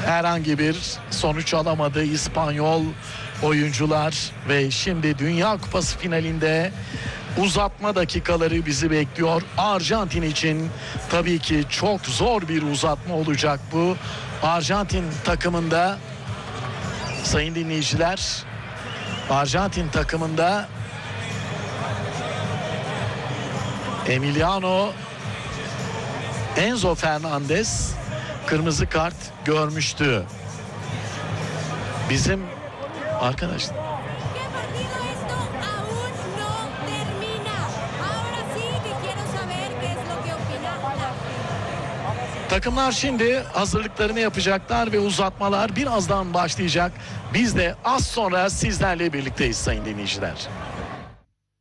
herhangi bir sonuç alamadı İspanyol oyuncular ve şimdi Dünya Kupası finalinde uzatma dakikaları bizi bekliyor. Arjantin için tabii ki çok zor bir uzatma olacak bu. Arjantin takımında sayın dinleyiciler, Arjantin takımında Emiliano Enzo Fernandez kırmızı kart görmüştü. Bizim arkadaşlar takımlar şimdi hazırlıklarını yapacaklar ve uzatmalar birazdan başlayacak. Biz de az sonra sizlerle birlikteyiz sayın dinleyiciler.